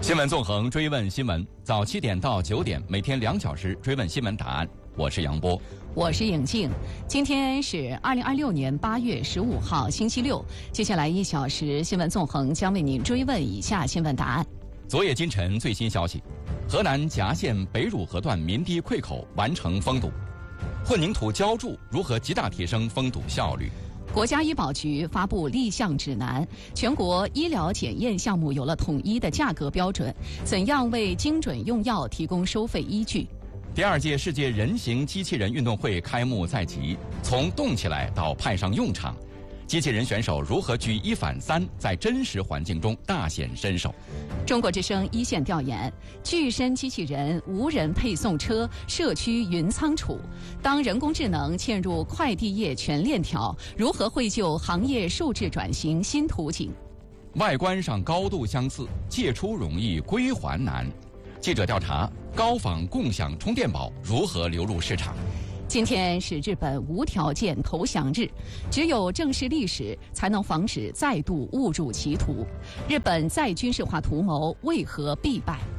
新闻纵横，追问新闻，早7点到9点，每天2小时追问新闻答案。我是杨波， 我是颖静。今天是2026年8月15号，星期六。接下来1小时，新闻纵横将为您追问以下新闻答案。 昨夜今晨最新消息：河南夹县北汝河段民堤溃口完成封堵，混凝土浇筑如何极大提升封堵效率？ 国家医保局发布立项指南，全国医疗检验项目有了统一的价格标准，怎样为精准用药提供收费依据？ 第2届世界人形机器人运动会开幕在即，从动起来到派上用场，机器人选手如何举一反三，在真实环境中大显身手？ 中国之声一线调研：具身机器人、无人配送车、社区云仓储。当人工智能嵌入快递业全链条，如何绘就行业数字转型新图景？ 外观上高度相似，借出容易归还难。记者调查：高仿共享充电宝如何流入市场？ 今天是日本无条件投降日，只有正视历史，才能防止再度误入歧途。日本再军事化图谋为何必败？